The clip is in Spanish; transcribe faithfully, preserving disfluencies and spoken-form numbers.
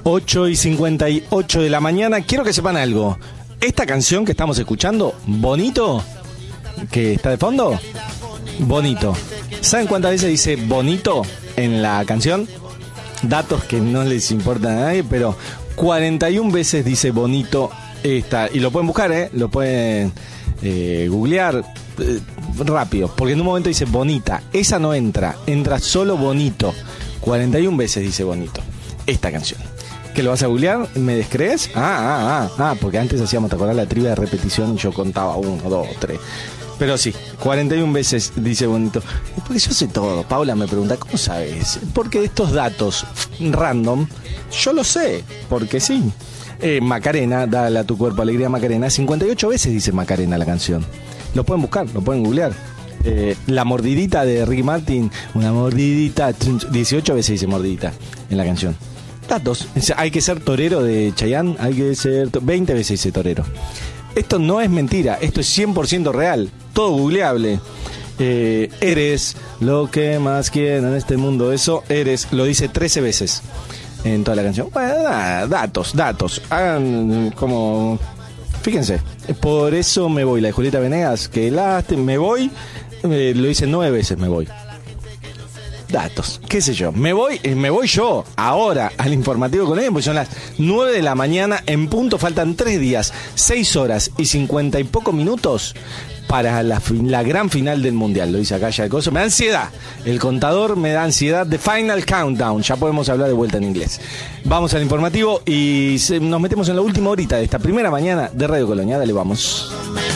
ocho y cincuenta y ocho de la mañana. Quiero que sepan algo. Esta canción que estamos escuchando, Bonito, que está de fondo, Bonito. ¿Saben cuántas veces dice Bonito en la canción? Datos que no les importan a nadie, pero cuarenta y una veces dice Bonito esta. Y lo pueden buscar, ¿eh? Lo pueden eh, googlear eh, rápido, porque en un momento dice Bonita. Esa no entra, entra solo Bonito. cuarenta y una veces dice Bonito esta canción. ¿Que lo vas a googlear? ¿Me descrees? Ah, ah, ah, ah, porque antes hacíamos, ¿te acordás? La trivia de repetición y yo contaba uno, dos, tres. Pero sí, cuarenta y una veces dice Bonito. Porque yo sé todo. Paula me pregunta, ¿cómo sabes? Porque estos datos random, yo lo sé, porque sí. Eh, Macarena, dale a tu cuerpo alegría Macarena, cincuenta y ocho veces dice Macarena la canción. Lo pueden buscar, lo pueden googlear. Eh, la mordidita de Ricky Martin, una mordidita, dieciocho veces dice mordidita en la canción. Datos. Hay que ser torero de Chayanne, hay que ser veinte veces dice torero. Esto no es mentira, esto es cien por ciento real, todo googleable. Eh, eres lo que más quiero en este mundo, eso, eres, lo dice trece veces en toda la canción. Bueno, nada, datos, datos. Hagan como... Fíjense, por eso me voy, la de Julieta Venegas, que la me voy, eh, lo dice nueve veces, me voy. Datos, qué sé yo, me voy, me voy yo ahora al informativo con él, porque son las nueve de la mañana en punto, faltan tres días, seis horas y cincuenta y pocos minutos para la, la gran final del mundial. Lo dice acá ya el coso, me da ansiedad, el contador me da ansiedad. The Final Countdown, ya podemos hablar de vuelta en inglés. Vamos al informativo y se, nos metemos en la última horita de esta primera mañana de Radio Colonia. Dale, vamos.